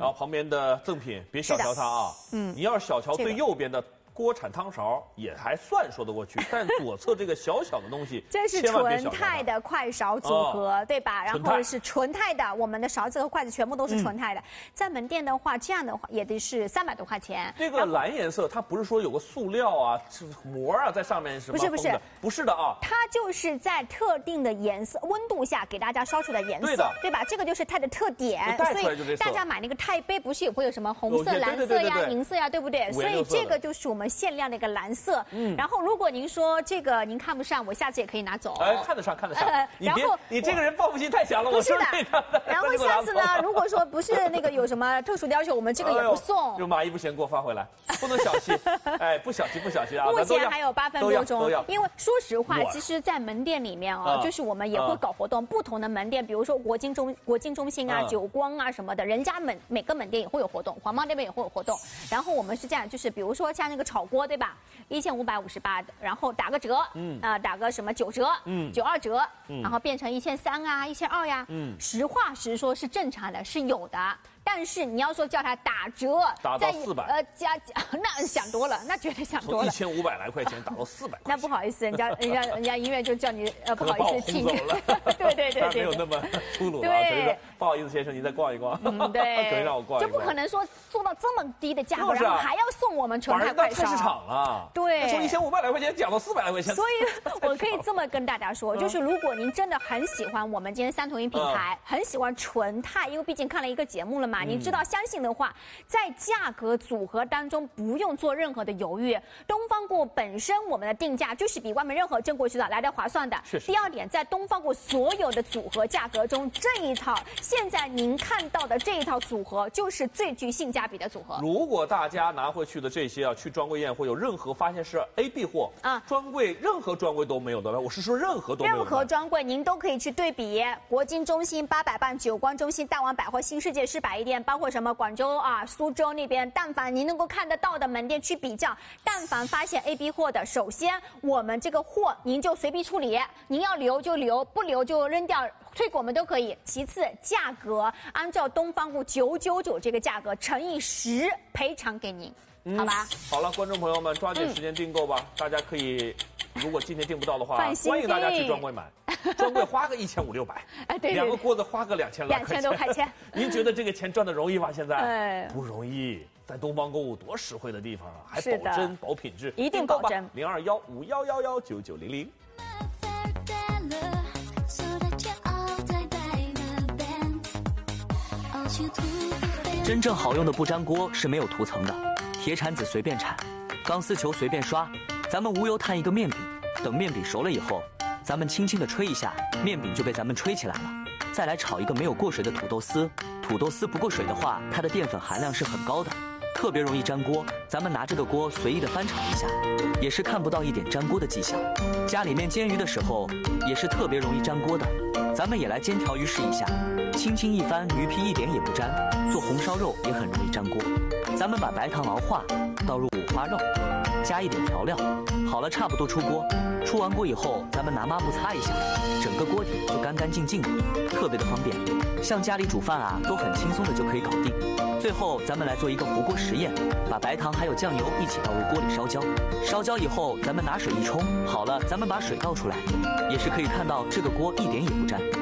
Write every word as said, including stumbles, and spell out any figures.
然后旁边的赠品别小瞧它啊，嗯，你要是小瞧最右边的。锅铲汤勺也还算说得过去，但左侧这个小小的东西， 这是纯钛的快勺组合，哦、对吧？然后是纯钛的，我们的勺子和筷子全部都是纯钛的。嗯、在门店的话，这样的话也得是三百多块钱。 这个蓝颜色，它不是说有个塑料啊、膜啊在上面什么？ 不是不是不是的啊， 它就是在特定的颜色温度下给大家烧出的颜色，对的， 对吧？这个就是它的特点， 所以大家买那个钛杯不是也会有什么红色、蓝色呀、银色呀，对不对？所以这个就是我们限量的一个蓝。蓝色，嗯，然后如果您说这个您看不上，我下次也可以拿走。 哎，看得上，看得上。呃、然后你这个人报复心太强了，我是的。然后下次呢，如果说不是那个有什么特殊的要求，我们这个也不送。 就马一不嫌给我发回来，不能小气，哎，不小气，不小气啊。 目前还有八分多钟，因为说实话，其实，在门店里面哦，就是我们也会搞活动，不同的门店，比如说国金中国金中心啊、久光啊什么的，人家门每个门店也会有活动，黄猫这边也会有活动。然后我们是这样，就是比如说像那个炒锅，对吧？一千五百五十八的，然后打个折，嗯，啊、呃，打个什么九折，嗯，九二折，嗯，然后变成一千三啊，一千二呀，嗯，实话实说是正常的，是有的。但是你要说叫他打折， 打到四百， 呃，加加，那想多了，那绝对想多了。 从一千五百来块钱打到四百， 那不好意思，人家人家人家医院就叫你呃不好意思请走了。 对对对对， 没有那么粗鲁啊，所以说不好意思先生，您再逛一逛， 嗯，对， 可以让我逛一逛， 就不可能说做到这么低的价格，然后还要送我们纯钛快勺。 菜市场啊， 对， 从一千五百来块钱讲到四百来块钱。 所以我可以这么跟大家说，就是如果您真的很喜欢我们今天三同一品牌，很喜欢纯钛，因为毕竟看了一个节目了嘛，你知道相信的话，在价格组合当中不用做任何的犹豫。东方锅本身我们的定价就是比外面任何正规渠道来的划算的。第二点，在东方锅所有的组合价格中，这一套现在您看到的这一套组合就是最具性价比的组合。 如果大家拿回去的这些啊，去专柜验货有任何发现是 A B 货啊，专柜任何专柜都没有的，我是说任何都没有。 任何专柜您都可以去对比，国金中心、八佰伴、久光中心、大王百货、新世界市百亿店，包括什么广州啊、苏州那边，但凡您能够看得到的门店去比较，但凡发现 A B 货的，首先我们这个货您就随便处理，您要留就留，不留就扔掉。退给我们都可以。其次，价格按照东方锅九九九这个价格乘以十赔偿给您，嗯、好吧？ 好了，观众朋友们，抓紧时间订购吧！嗯、大家可以，如果今天订不到的话，欢迎大家去专柜买。专柜花个一千五六百，哎，对，两个锅子花个两千两千多块钱。 您觉得这个钱赚的容易吗？现在、哎、不容易。在东方购物多实惠的地方啊，还保真保品质， 一定保真。 零二幺五幺幺幺九九零零。 真正好用的不粘锅是没有涂层的，铁铲子随便铲，钢丝球随便刷。咱们无油摊一个面饼，等面饼熟了以后，咱们轻轻的吹一下，面饼就被咱们吹起来了。再来炒一个没有过水的土豆丝，土豆丝不过水的话，它的淀粉含量是很高的，特别容易粘锅。咱们拿这个锅随意的翻炒一下，也是看不到一点粘锅的迹象。家里面煎鱼的时候，也是特别容易粘锅的。咱们也来煎条鱼试一下，轻轻一翻，鱼皮一点也不粘。做红烧肉也很容易粘锅。咱们把白糖熬化，倒入五花肉，加一点调料，好了，差不多出锅。出完锅以后，咱们拿抹布擦一下，整个锅底就干干净净的，特别的方便。像家里煮饭啊，都很轻松的就可以搞定。最后，咱们来做一个糊锅实验，把白糖还有酱油一起倒入锅里烧焦。烧焦以后，咱们拿水一冲，好了，咱们把水倒出来，也是可以看到这个锅一点也不粘。